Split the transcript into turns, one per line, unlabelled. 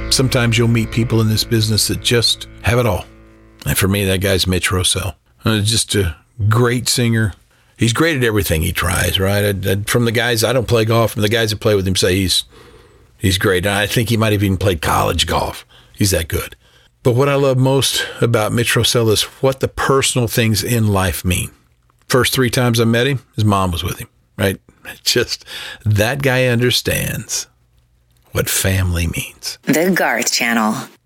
Sometimes you'll meet people in this business that just have it all. And for me, that guy's Mitch Rossell. Just a great singer. He's great at everything he tries, right? From the guys, I don't play golf, from the guys that play with him say he's great. And I think he might have even played college golf. He's that good. But what I love most about Mitch Rossell is what the personal things in life mean. First 3 times I met him, his mom was with him, right? Just that guy understands what family means.
The Garth Channel.